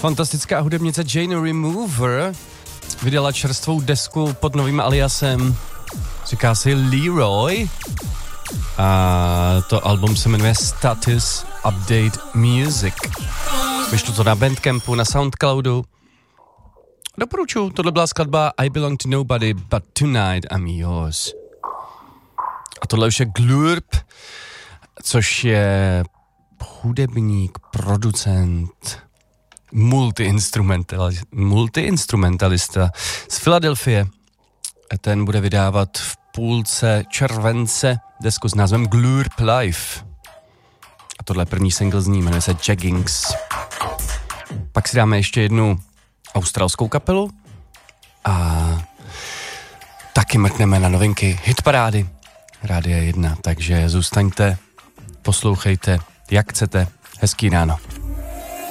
Fantastická hudebnice Jane Remover vydala čerstvou desku pod novým aliasem. Říká si Leroy. A to album se jmenuje Status Update Music. Vyšlo to na Bandcampu, na Soundcloudu. Doporučuji, tohle byla skladba I Belong to Nobody, but Tonight I'm Yours. A tohle už je Glurp, což je hudebník, producent, multiinstrumentalista z Filadelfie. Ten bude vydávat v půlce července desku s názvem Glurp Live. A tohle je první single z ní, jmenuje se Jaggings. Pak si dáme ještě jednu australskou kapelu a taky mrkneme na novinky hitparády Rádia 1, takže zůstaňte, poslouchejte, jak chcete. Hezký ráno.